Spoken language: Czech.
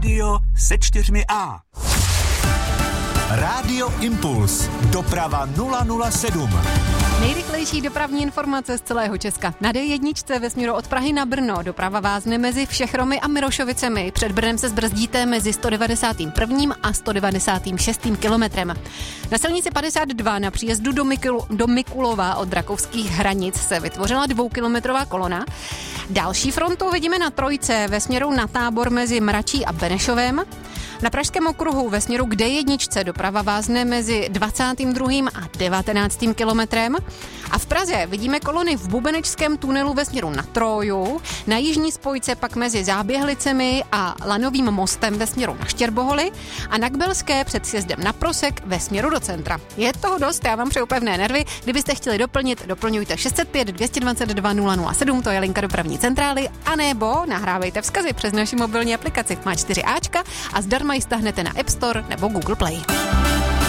Rádio se 4A. Rádio Impuls. Doprava 007. Nejrychlejší dopravní informace z celého Česka. Na D1 ve směru od Prahy na Brno doprava vázne mezi Všechromy a Mirošovicemi. Před Brnem se zbrzdíte mezi 191. a 196. kilometrem. Na silnici 52 na příjezdu do Mikulova od Rakovských hranic se vytvořila 2kilometrová kolona. Další frontu vidíme na Trojce ve směru na Tábor mezi Mračí a Benešovem. Na Pražském okruhu ve směru k D1 doprava vázne mezi 22. a 19. kilometrem. A v Praze vidíme kolony v Bubenečském tunelu ve směru na Tróju, na jižní spojce pak mezi Záběhlicemi a Lanovým mostem ve směru na Štěrboholy a na Kbelské před sjezdem na Prosek ve směru do centra. Je toho dost, já vám přeju pevné nervy. Kdybyste chtěli doplnit, doplňujte 605 222 007, to je linka dopravní centrály, anebo nahrávejte vzkazy přes naši mobilní aplikaci. Má 4Ačka a zdarma ji stáhnete na App Store nebo Google Play.